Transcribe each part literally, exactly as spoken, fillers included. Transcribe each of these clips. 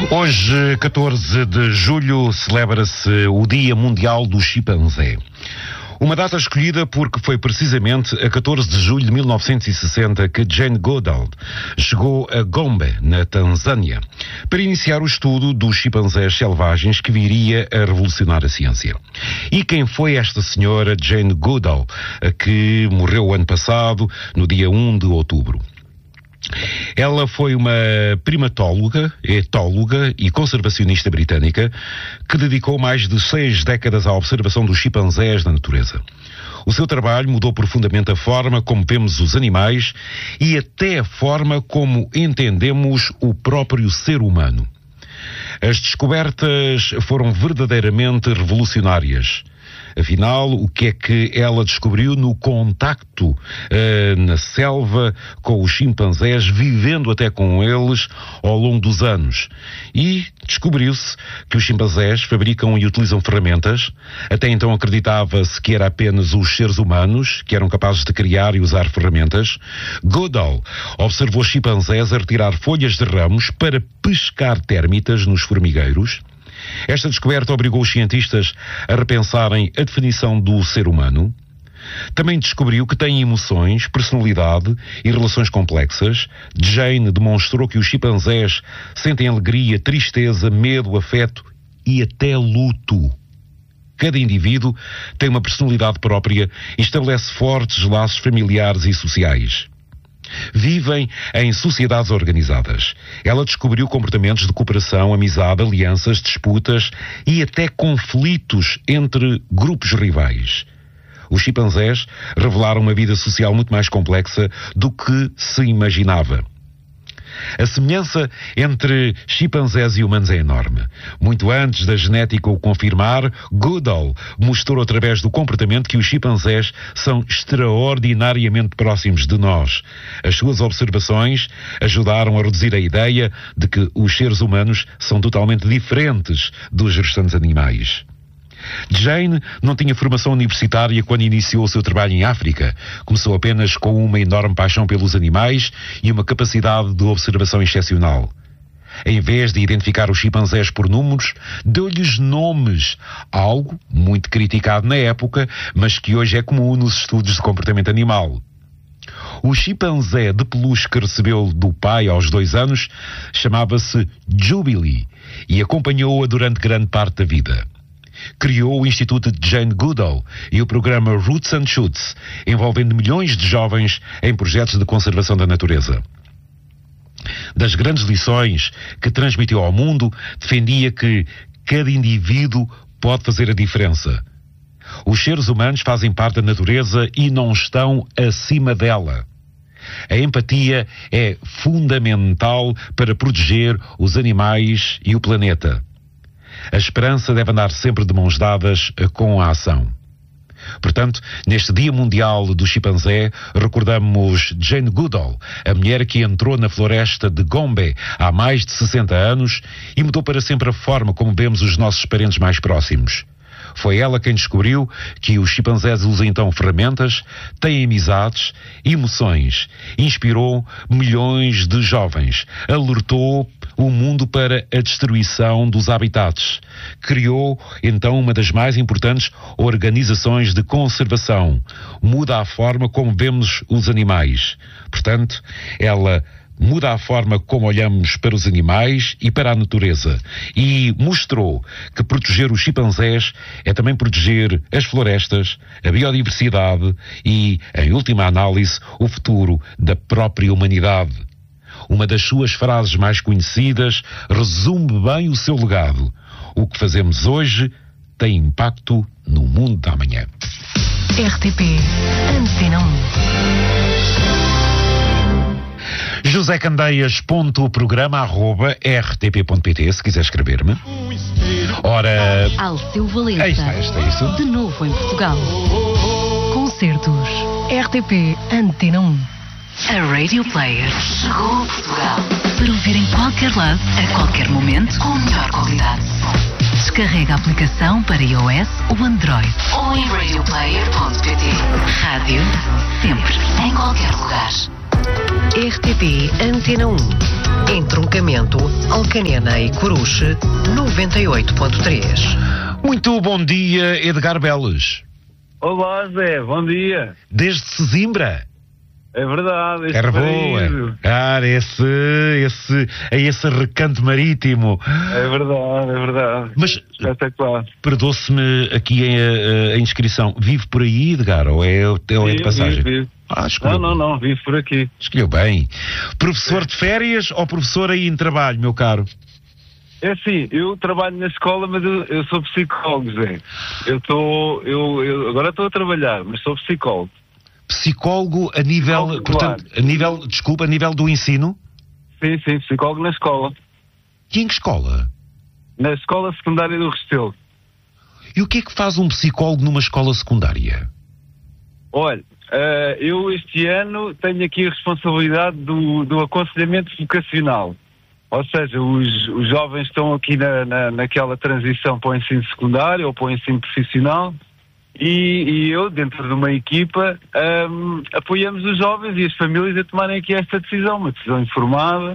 Hoje, catorze de julho, celebra-se o Dia Mundial do Chimpanzé. Uma data escolhida porque foi precisamente a catorze de julho de mil novecentos e sessenta que Jane Goodall chegou a Gombe, na Tanzânia, para iniciar o estudo dos chimpanzés selvagens que viria a revolucionar a ciência. E quem foi esta senhora Jane Goodall, que morreu ano passado, no dia primeiro de outubro? Ela foi uma primatóloga, etóloga e conservacionista britânica que dedicou mais de seis décadas à observação dos chimpanzés na natureza. O seu trabalho mudou profundamente a forma como vemos os animais e até a forma como entendemos o próprio ser humano. As descobertas foram verdadeiramente revolucionárias. Afinal, o que é que ela descobriu no contacto uh, na selva com os chimpanzés, vivendo até com eles ao longo dos anos? E descobriu-se que os chimpanzés fabricam e utilizam ferramentas. Até então acreditava-se que era apenas os seres humanos que eram capazes de criar e usar ferramentas. Goodall observou chimpanzés a retirar folhas de ramos para pescar térmitas nos formigueiros. Esta descoberta obrigou os cientistas a repensarem a definição do ser humano. Também descobriu que tem emoções, personalidade e relações complexas. Jane demonstrou que os chimpanzés sentem alegria, tristeza, medo, afeto e até luto. Cada indivíduo tem uma personalidade própria e estabelece fortes laços familiares e sociais. Vivem em sociedades organizadas. Ela descobriu comportamentos de cooperação, amizade, alianças, disputas e até conflitos entre grupos rivais. Os chimpanzés revelaram uma vida social muito mais complexa do que se imaginava. A semelhança entre chimpanzés e humanos é enorme. Muito antes da genética o confirmar, Goodall mostrou através do comportamento que os chimpanzés são extraordinariamente próximos de nós. As suas observações ajudaram a reduzir a ideia de que os seres humanos são totalmente diferentes dos restantes animais. Jane não tinha formação universitária quando iniciou o seu trabalho em África. Começou apenas com uma enorme paixão pelos animais e uma capacidade de observação excepcional. Em vez de identificar os chimpanzés por números, deu-lhes nomes, algo muito criticado na época, mas que hoje é comum nos estudos de comportamento animal. O chimpanzé de peluche que recebeu do pai aos dois anos chamava-se Jubilee e acompanhou-a durante grande parte da vida. Criou o Instituto de Jane Goodall e o programa Roots and Shoots, envolvendo milhões de jovens em projetos de conservação da natureza. Das grandes lições que transmitiu ao mundo, defendia que cada indivíduo pode fazer a diferença. Os seres humanos fazem parte da natureza e não estão acima dela. A empatia é fundamental para proteger os animais e o planeta. A esperança deve andar sempre de mãos dadas com a ação. Portanto, neste Dia Mundial do Chimpanzé, recordamos Jane Goodall, a mulher que entrou na floresta de Gombe há mais de sessenta anos e mudou para sempre a forma como vemos os nossos parentes mais próximos. Foi ela quem descobriu que os chimpanzés usam então ferramentas, têm amizades, emoções, inspirou milhões de jovens, alertou o mundo para a destruição dos habitats, criou então uma das mais importantes organizações de conservação, muda a forma como vemos os animais. Portanto, ela muda a forma como olhamos para os animais e para a natureza e mostrou que proteger os chimpanzés é também proteger as florestas, a biodiversidade e, em última análise, o futuro da própria humanidade. Uma das suas frases mais conhecidas resume bem o seu legado. O que fazemos hoje tem impacto no mundo da amanhã. R T P Antena um. José Candeias ponto programa arroba r t p ponto p t se quiser escrever-me. Ora... Alceu Valença. Aí está, está isso. De novo em Portugal. Concertos. R T P Antena um. A Radio Player chegou a Portugal para ouvir em qualquer lado, a qualquer momento, com a melhor qualidade. Descarrega a aplicação para iOS ou Android ou em radio player ponto p t. Rádio, sempre, em qualquer lugar. R T P Antena um. Entroncamento. Lamento, Alcanena e Coruche, noventa e oito ponto três. Muito bom dia, Edgar Beles. Olá, Zé, bom dia. Desde Sesimbra. É verdade. Este Era paraíso. boa. Cara, esse, esse, é esse recanto marítimo. É verdade, é verdade. Mas, espetacular. perdoe-se-me aqui a, a inscrição. Vive por aí, Edgar, ou é, ou é de passagem? Vivo, vivo. Ah, escolheu. Não, não, não, vivo por aqui. Escolheu bem. Professor de férias ou professor aí em trabalho, meu caro? É assim, eu trabalho na escola, mas eu, eu sou psicólogo, Zé. Eu estou, eu, eu agora estou a trabalhar, mas sou psicólogo. Psicólogo a nível, Psicólogo, portanto, claro. a nível, desculpa, a nível do ensino? Sim, sim, psicólogo na escola. E em que escola? Na escola secundária do Restelo. E o que é que faz um psicólogo numa escola secundária? Olha, uh, eu este ano tenho aqui a responsabilidade do, do aconselhamento vocacional. Ou seja, os, os jovens estão aqui na, na, naquela transição para o ensino secundário ou para o ensino profissional e, e eu, dentro de uma equipa, um, apoiamos os jovens e as famílias a tomarem aqui esta decisão, uma decisão informada,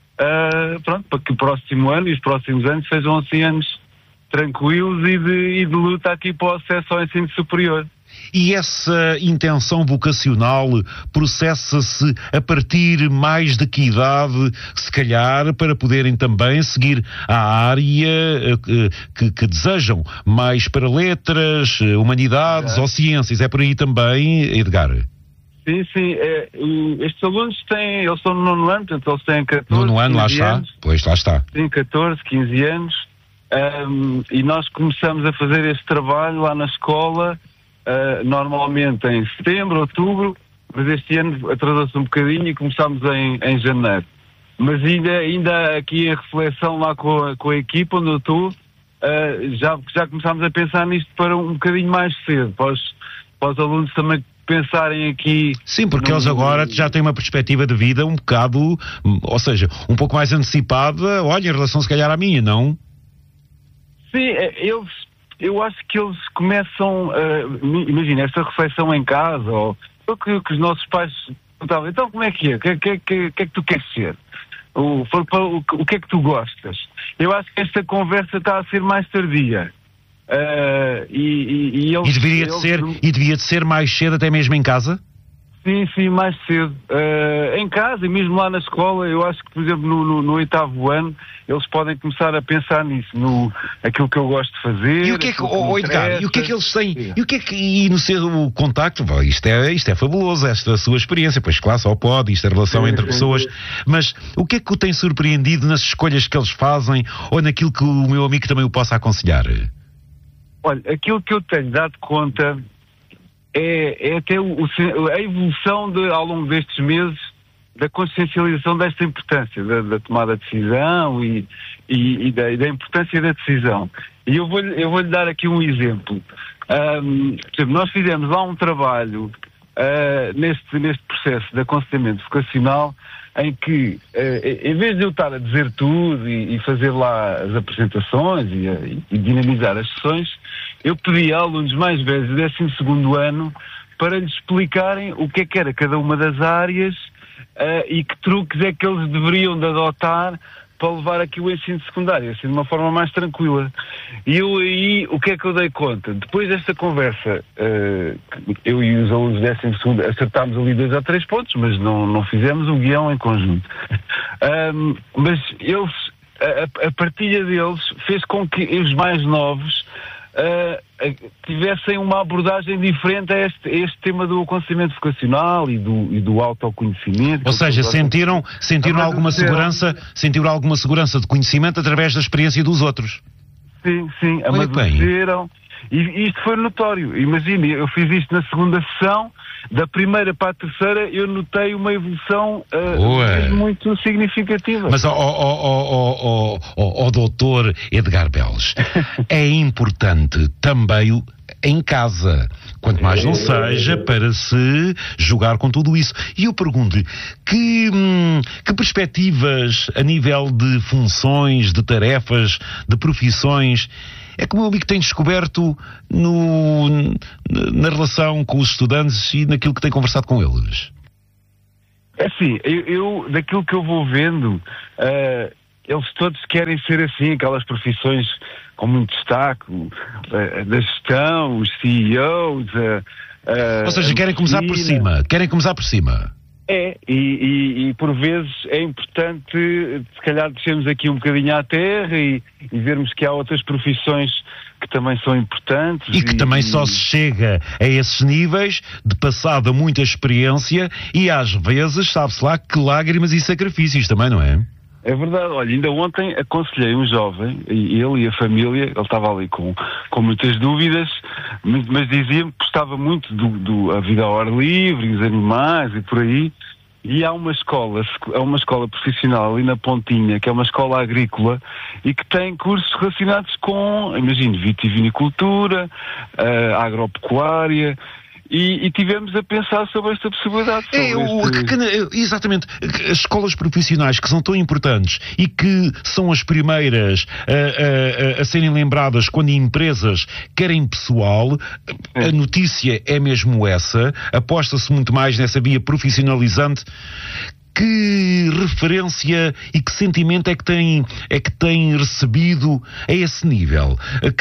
uh, pronto, para que o próximo ano e os próximos anos sejam assim anos tranquilos e de, e de luta aqui para o acesso ao ensino superior. E essa intenção vocacional processa-se a partir mais de que idade, se calhar, para poderem também seguir a área que, que, que desejam, mais para letras, humanidades é. ou ciências? É por aí também, Edgar? Sim, sim. É, estes alunos têm, eles estão no nono ano, portanto eles têm catorze, nono ano, lá está. anos. Pois, lá está. Têm catorze, quinze anos. Um, e nós começamos a fazer este trabalho lá na escola, uh, normalmente em setembro, outubro, mas este ano atrasou-se um bocadinho e começámos em, em janeiro. Mas ainda, ainda aqui em reflexão lá com a, com a equipa onde eu estou, uh, já, já começámos a pensar nisto para um bocadinho mais cedo, para os, para os alunos também pensarem aqui... Sim, porque no... eles agora já têm uma perspectiva de vida um bocado, ou seja, um pouco mais antecipada, olha, em relação se calhar à minha, não? Sim, eles, eu acho que eles começam, uh, imagina, esta reflexão em casa, ou o que, que os nossos pais perguntavam, então como é que é? O que, que, que, que é que tu queres ser? O, o, o que é que tu gostas? Eu acho que esta conversa está a ser mais tardia. Uh, e, e, e, eles, e, deveria de eles... ser, e devia de ser mais cedo, até mesmo em casa? Sim, sim, mais cedo. Uh, em casa e mesmo lá na escola, eu acho que, por exemplo, no, no, no oitavo ano, eles podem começar a pensar nisso, no aquilo que eu gosto de fazer. E o que é que, oh, Edgar, e o que é que eles têm? Sim. E o que é que, e no seu contacto, isto é, isto é fabuloso, esta sua experiência, pois claro, só pode, isto é a relação sim, entre sim, pessoas, sim. Mas o que é que o tem surpreendido nas escolhas que eles fazem ou naquilo que o meu amigo também o possa aconselhar? Olha, aquilo que eu tenho dado conta é, é até o, o, a evolução de, ao longo destes meses da consciencialização desta importância da, da tomada de decisão e, e, e, da, e da importância da decisão. E eu vou-lhe eu vou-lhe dar aqui um exemplo. Um, por exemplo, nós fizemos lá um trabalho uh, neste, neste processo de aconselhamento vocacional em que, uh, em vez de eu estar a dizer tudo e, e fazer lá as apresentações e, e, e dinamizar as sessões, eu pedi a alunos mais velhos do décimo segundo ano para lhes explicarem o que é que era cada uma das áreas uh, e que truques é que eles deveriam de adotar para levar aqui o ensino secundário, assim, de uma forma mais tranquila. E eu aí, o que é que eu dei conta? Depois desta conversa, uh, eu e os alunos do décimo segundo acertámos ali dois ou três pontos, mas não, não fizemos o guião em conjunto. um, mas eles, a, a partilha deles fez com que os mais novos uh, tivessem uma abordagem diferente a este, a este tema do aconselhamento vocacional e do, e do autoconhecimento. Ou seja, sentiram, sentiram alguma segurança, sentiram alguma segurança de conhecimento através da experiência dos outros. Sim, sim, amadureceram. E isto foi notório. Imagine, eu fiz isto na segunda sessão, da primeira para a terceira eu notei uma evolução uh, muito significativa. Mas, ó oh, oh, oh, oh, oh, oh, doutor Edgar Beles, é importante também o, em casa, quanto mais não seja, para se jogar com tudo isso. E eu pergunto-lhe, que, hum, que perspectivas a nível de funções, de tarefas, de profissões é que o meu amigo tem descoberto no, na relação com os estudantes e naquilo que tem conversado com eles? É assim, eu, eu daquilo que eu vou vendo, uh, eles todos querem ser assim, aquelas profissões com muito destaque, a, a da gestão, os C E Os, a, a, ou seja, querem começar por cima, querem começar por cima. É, e, e, e por vezes é importante, se calhar, descermos aqui um bocadinho à terra e, e vermos que há outras profissões que também são importantes. E que e, também só se chega a esses níveis de passada muita experiência e às vezes, sabe-se lá, que lágrimas e sacrifícios também, não é? É verdade. Olha, ainda ontem aconselhei um jovem, e ele e a família, ele estava ali com, com muitas dúvidas, mas, mas dizia-me que gostava muito do, do a vida ao ar livre, os animais e por aí. E há uma escola, há uma escola profissional ali na Pontinha, que é uma escola agrícola e que tem cursos relacionados com, imagino, vitivinicultura, uh, agropecuária. E, e tivemos a pensar sobre esta possibilidade. Sobre é, o, este... que, exatamente. As escolas profissionais que são tão importantes e que são as primeiras a, a, a serem lembradas quando empresas querem pessoal, é. A notícia é mesmo essa. Aposta-se muito mais nessa via profissionalizante. Que referência e que sentimento é que tem, é que tem recebido a esse nível?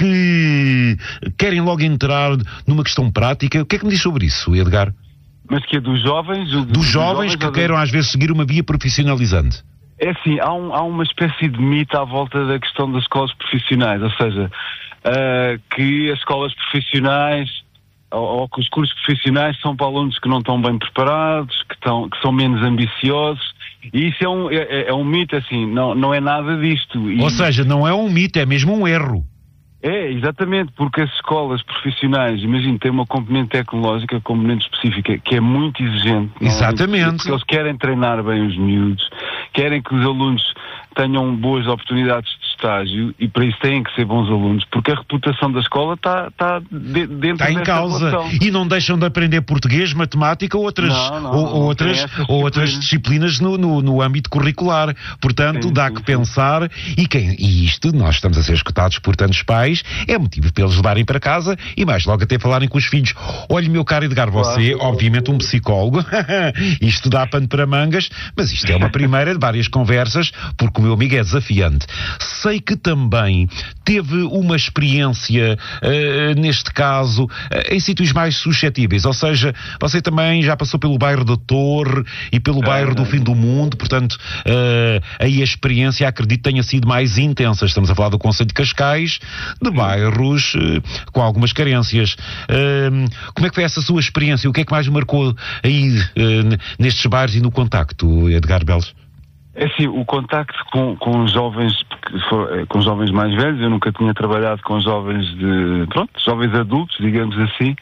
Que querem logo entrar numa questão prática? O que é que me diz sobre isso, Edgar? Mas que é dos jovens? Dos, dos jovens, jovens que queiram às vezes seguir uma via profissionalizante. É assim, há, um, há uma espécie de mito à volta da questão das escolas profissionais, ou seja, uh, que as escolas profissionais ou que os cursos profissionais são para alunos que não estão bem preparados, que, estão, que são menos ambiciosos, e isso é um, é, é um mito, assim, não, não é nada disto. E... Ou seja, não é um mito, é mesmo um erro. É, exatamente, porque as escolas profissionais, imagino, têm uma componente tecnológica, componente específica, que é muito exigente. Exatamente. É? Porque eles querem treinar bem os miúdos, querem que os alunos tenham boas oportunidades de estágio e para isso têm que ser bons alunos, porque a reputação da escola está tá de, dentro está em causa relação. E não deixam de aprender português, matemática ou outras, não, não, ou, não, ou outras, ou outras disciplinas no, no, no âmbito curricular. Portanto, sim, dá sim, que sim. pensar e, quem, e isto, nós estamos a ser escutados por tantos pais, é motivo para eles levarem para casa e mais logo até falarem com os filhos. Olha, meu caro Edgar, você, claro, obviamente um psicólogo, isto dá pano para mangas, mas isto é uma primeira de várias conversas, porque o meu amigo é desafiante. Sei que também teve uma experiência, uh, neste caso, uh, em sítios mais suscetíveis, ou seja, você também já passou pelo bairro da Torre e pelo é, bairro do é. Fim do Mundo, portanto, uh, aí a experiência, acredito, tenha sido mais intensa. Estamos a falar do Concelho de Cascais, de bairros uh, com algumas carências. Uh, como é que foi essa sua experiência? O que é que mais marcou aí uh, nestes bairros e no contacto, Edgar Belos? É assim, o contacto com, com jovens, com jovens mais velhos, eu nunca tinha trabalhado com jovens de, pronto, jovens adultos, digamos assim,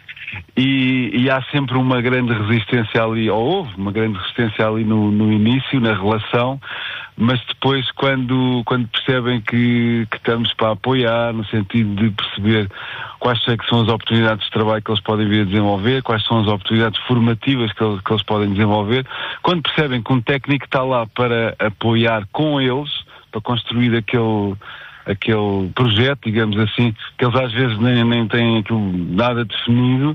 e, e há sempre uma grande resistência ali, ou houve uma grande resistência ali no, no início, na relação, mas depois quando, quando percebem que, que estamos para apoiar, no sentido de perceber quais é que são as oportunidades de trabalho que eles podem vir a desenvolver, quais são as oportunidades formativas que eles, que eles podem desenvolver, quando percebem que um técnico está lá para apoiar com eles, para construir aquele, aquele projeto, digamos assim, que eles às vezes nem, nem têm aquilo nada definido,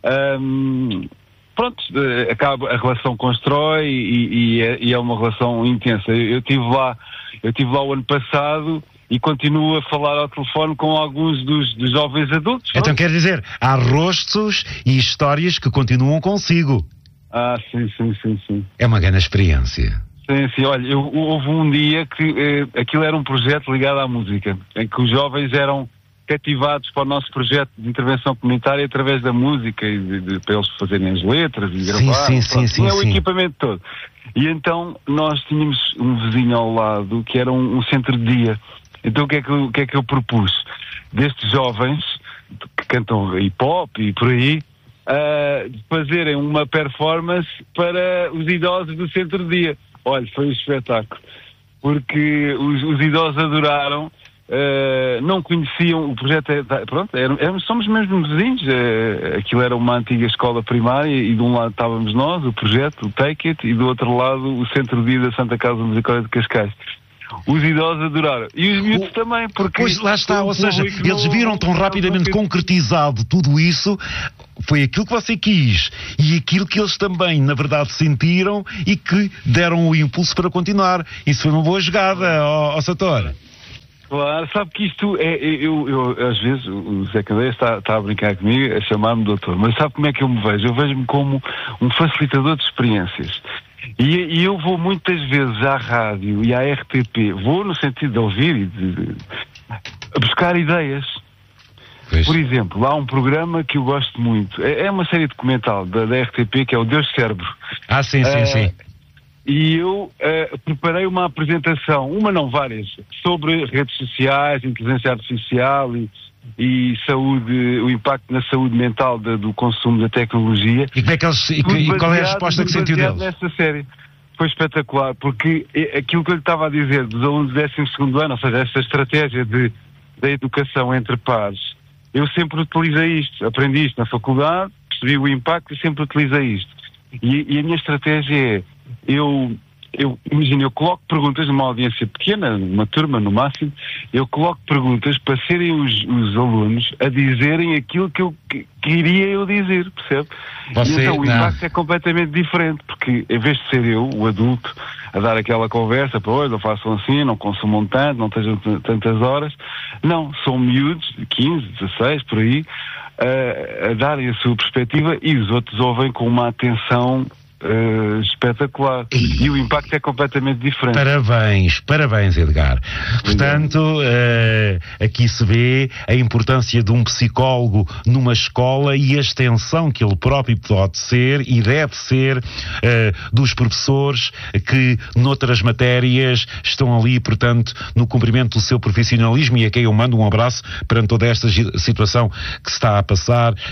hum, pronto, acaba, a relação constrói e, e, é, e é uma relação intensa. Eu, eu estive lá, eu estive lá o ano passado e continuo a falar ao telefone com alguns dos, dos jovens adultos. Então quer dizer, há rostos e histórias que continuam consigo. Ah, sim, sim, sim, sim. É uma grande experiência. Sim, sim, olha, eu, houve um dia que eh, aquilo era um projeto ligado à música, em que os jovens eram cativados para o nosso projeto de intervenção comunitária através da música e de, de, para eles fazerem as letras e gravar. Sim, sim, sim, sim, é o sim. equipamento todo. E então nós tínhamos um vizinho ao lado que era um, um centro de dia. Então o que é que, o que é que eu propus? Destes jovens que cantam hip-hop e por aí, uh, fazerem uma performance para os idosos do centro de dia. Olha, foi um espetáculo. Porque os, os idosos adoraram, uh, não conheciam o projeto. É, pronto, eram, éramos, somos mesmo vizinhos. Uh, aquilo era uma antiga escola primária e de um lado estávamos nós, o projeto, o Take It, e do outro lado o centro de dia da Santa Casa Musicória de Cascais. Os idosos adoraram. E os miúdos também, porque... Pois lá está, ou seja, eles viram tão rapidamente concretizado tudo isso, foi aquilo que você quis e aquilo que eles também, na verdade, sentiram e que deram o impulso para continuar. Isso foi uma boa jogada, ó, ó Sator. Claro, sabe que isto é, eu, eu, eu às vezes, o Zé Cadeias está, está a brincar comigo, a chamar-me doutor, mas sabe como é que eu me vejo? Eu vejo-me como um facilitador de experiências. E, e eu vou muitas vezes à rádio e à R T P, vou no sentido de ouvir e de, de buscar ideias. Pois. Por exemplo, há um programa que eu gosto muito, é, é uma série documental da, da R T P que é o Deus Cérebro. Ah, sim, sim, uh, sim. E eu uh, preparei uma apresentação, uma não, várias, sobre redes sociais, inteligência artificial e, e saúde, o impacto na saúde mental de, do consumo da tecnologia. E, como é que eles, e, que, e qual é a resposta que sentiu deles? Nessa série. Foi espetacular, porque aquilo que eu lhe estava a dizer dos alunos do décimo segundo ano, ou seja, essa estratégia de, da educação entre pares, eu sempre utilizei isto, aprendi isto na faculdade, percebi o impacto e sempre utilizei isto. E, e a minha estratégia é, eu, eu imagino, eu coloco perguntas numa audiência pequena, numa turma no máximo, eu coloco perguntas para serem os, os alunos a dizerem aquilo que eu que, queria eu dizer, percebe? Você, e então o não. impacto é completamente diferente, porque em vez de ser eu, o adulto, a dar aquela conversa, para hoje não façam assim, não consumam tanto, não estejam t- tantas horas, não, são miúdos de quinze, dezasseis, por aí, a, a darem a sua perspectiva e os outros ouvem com uma atenção Uh, espetacular. E... e o impacto é completamente diferente. Parabéns, parabéns, Edgar. Portanto, uh, aqui se vê a importância de um psicólogo numa escola e a extensão que ele próprio pode ser e deve ser uh, dos professores que noutras matérias estão ali, portanto, no cumprimento do seu profissionalismo, e a quem eu mando um abraço perante toda esta situação que se está a passar uh,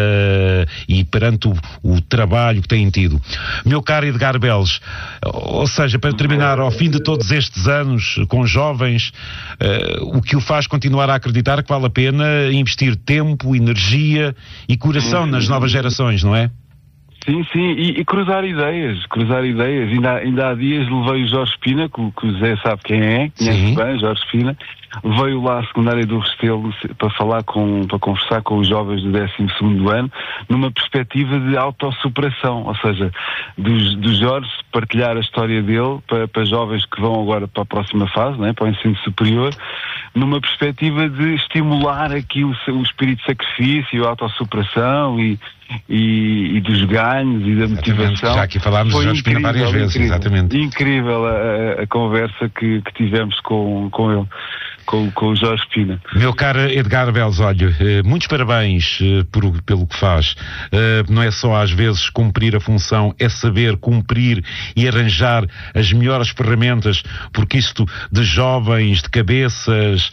e perante o, o trabalho que têm tido. Meu caro Edgar Beles, ou seja, para terminar, ao fim de todos estes anos com jovens, uh, o que o faz continuar a acreditar que vale a pena investir tempo, energia e coração nas novas gerações, não é? Sim, sim, e, e cruzar ideias, cruzar ideias. Ainda, ainda há dias levei o Jorge Pina, que, que o Zé sabe quem é, conhece bem, Jorge Pina, veio lá à secundária do Restelo para falar com, para conversar com os jovens do décimo segundo ano, numa perspectiva de autossuperação, ou seja, dos, do Jorge partilhar a história dele para, para jovens que vão agora para a próxima fase, não é? Para o ensino superior, numa perspectiva de estimular aqui o, o espírito de sacrifício, a autossuperação e E, e dos ganhos e da motivação. Já aqui falámos de Jorge Pina várias vezes, incrível, exatamente. Incrível a, a conversa que, que tivemos com, com ele, com, com o Jorge Pina. Meu caro Edgar Beles, olha, muitos parabéns por, pelo que faz. Não é só às vezes cumprir a função, é saber cumprir e arranjar as melhores ferramentas, porque isto de jovens, de cabeças,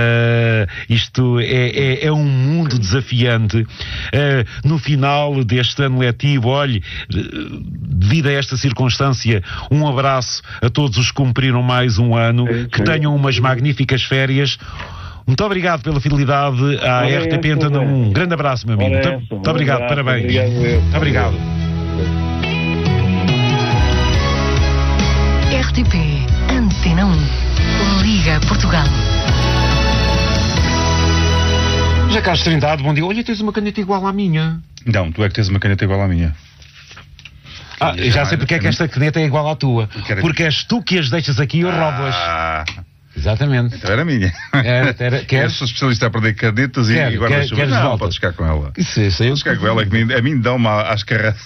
isto é, é, é um mundo desafiante. No final final deste ano letivo, olhe, devido a esta circunstância, um abraço a todos os que cumpriram mais um ano, sim, sim. Que tenham umas magníficas férias. Muito obrigado pela fidelidade à Olha R T P Antena um. Um grande abraço, meu amigo. Muito, muito obrigado, abraço, parabéns. Obrigado. Muito obrigado. R T P Antena um. Liga Portugal. Já Carlos Trindade, bom dia. Olha, tens uma caneta igual à minha. Não, tu é que tens uma caneta igual à minha. Ah, já sei porque é que esta caneta é igual à tua. Porque és tu que as deixas aqui e eu roubo-as. Ah, exatamente. Então era minha. Era, era, quer... Eu sou especialista a perder canetas e quer, guarda quer, Não, volta. Podes ficar com ela. Isso, isso, eu... ficar com ela, que a mim dá uma às carretas.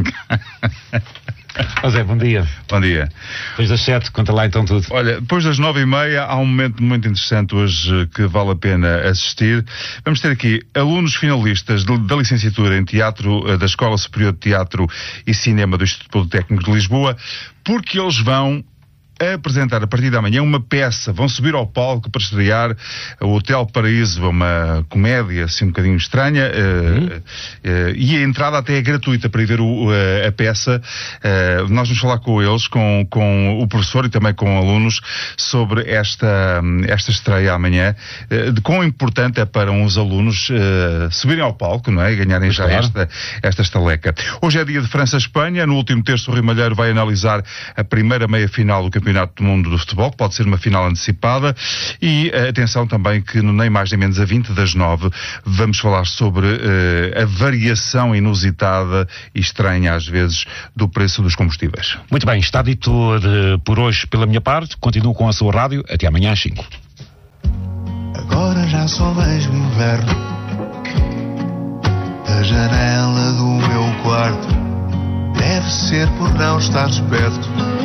José, bom dia. Bom dia. Depois das sete, conta lá então tudo. Olha, depois das nove e meia há um momento muito interessante hoje que vale a pena assistir. Vamos ter aqui alunos finalistas de, da licenciatura em Teatro da Escola Superior de Teatro e Cinema do Instituto Politécnico de Lisboa, porque eles vão a apresentar a partir da manhã uma peça, vão subir ao palco para estrear o Hotel Paraíso, uma comédia assim um bocadinho estranha, uhum. uh, uh, e a entrada até é gratuita para ir ver o, uh, a peça. Uh, nós vamos falar com eles, com, com o professor e também com alunos sobre esta, esta estreia amanhã, uh, de quão importante é para uns alunos uh, subirem ao palco, não é? E ganharem já claro. esta, esta estaleca. Hoje é dia de França-Espanha, no último terço o Rui Malheiro vai analisar a primeira meia-final do Campeonato Campeonato do Mundo do Futebol, que pode ser uma final antecipada. E uh, atenção também que no nem mais nem menos a vinte das nove vamos falar sobre uh, a variação inusitada e estranha às vezes do preço dos combustíveis. Muito bem, está dito uh, por hoje pela minha parte. Continuo com a sua rádio. Até amanhã às cinco. Agora já só vejo inverno da janela do meu quarto. Deve ser por não estares perto.